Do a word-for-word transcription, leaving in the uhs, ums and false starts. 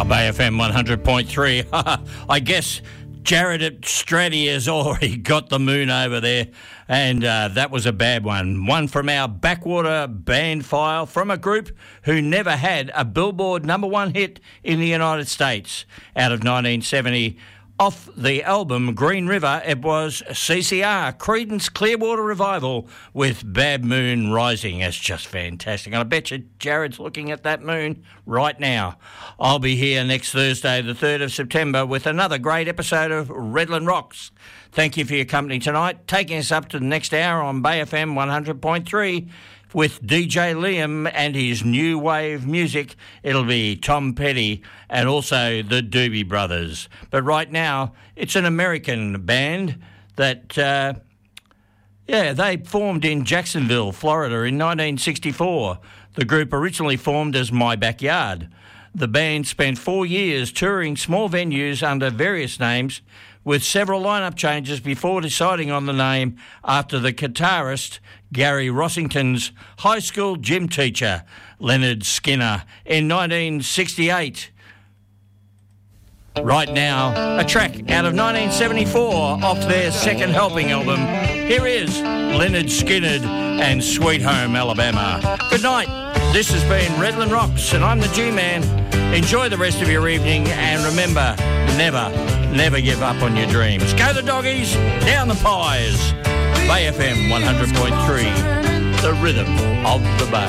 Bay F M one hundred point three. I guess Jared at Stratty has already got the moon over there, and uh, that was a bad one. One from our backwater band file from a group who never had a Billboard number one hit in the United States. Out of nineteen seventy, off the album Green River, it was C C R, Creedence Clearwater Revival, with Bad Moon Rising. It's just fantastic. And I bet you Jared's looking at that moon right now. I'll be here next Thursday, the third of September, with another great episode of Redland Rocks. Thank you for your company tonight. Taking us up to the next hour on Bay F M one hundred point three with D J Liam and his new wave music. It'll be Tom Petty and also the Doobie Brothers. But right now, it's an American band that, uh, yeah, they formed in Jacksonville, Florida in nineteen sixty-four. The group originally formed as My Backyard. The band spent four years touring small venues under various names, with several lineup changes before deciding on the name after the guitarist Gary Rossington's high school gym teacher, Leonard Skinner, in nineteen sixty-eight. Right now, a track out of nineteen seventy-four off their Second Helping album. Here is Leonard Skinner and Sweet Home Alabama. Good night. This has been Redland Rocks, and I'm the G-Man. Enjoy the rest of your evening, and remember, never, never give up on your dreams. Go the doggies, down the pies. Bay F M one hundred point three, the rhythm of the bay.